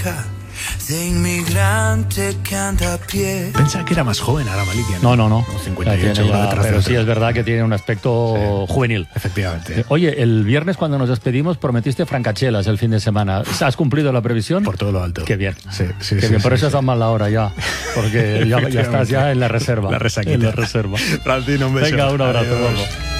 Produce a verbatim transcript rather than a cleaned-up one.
hija de inmigrante que anda a pie. Pensaba que era más joven ahora Malikia. No, no, no. cincuenta y ocho, ya, uno detrás pero del sí otro. es verdad que tiene un aspecto Sí. juvenil. Efectivamente. Eh, Oye, el viernes cuando nos despedimos prometiste francachelas el fin de semana. ¿Has cumplido la previsión? Por todo lo alto. Qué bien. Sí, sí, Qué sí, bien, sí, por eso sí. es tan mala hora ya. Porque ya, ya estás ya en la reserva. La resaquita. En la reserva. Francino, un beso. Venga, un abrazo. Adiós. Guapo.